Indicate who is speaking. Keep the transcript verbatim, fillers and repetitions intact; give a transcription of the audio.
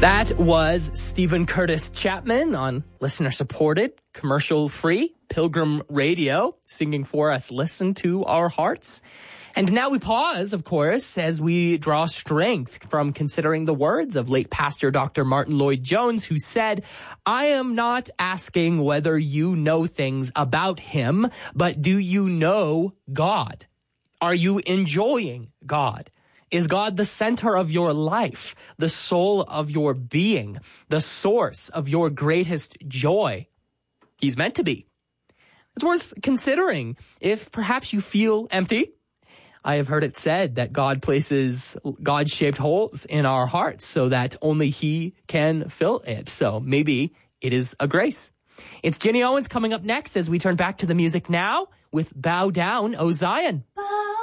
Speaker 1: That was Stephen Curtis Chapman on listener-supported, commercial-free Pilgrim Radio, singing for us, "Listen to Our Hearts." And now we pause, of course, as we draw strength from considering the words of late pastor Doctor Martin Lloyd-Jones, who said, "I am not asking whether you know things about him, but do you know God? Are you enjoying God? Is God the center of your life, the soul of your being, the source of your greatest joy?" He's meant to be. It's worth considering if perhaps you feel empty. I have heard it said that God places God-shaped holes in our hearts so that only He can fill it. So maybe it is a grace. It's Jenny Owens coming up next as we turn back to the music now with Bow Down, O Zion.
Speaker 2: Bow